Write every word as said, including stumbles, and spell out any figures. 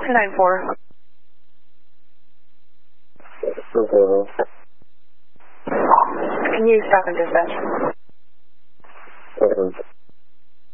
nine four. Okay. Can you stop and dispatch? Uh-huh.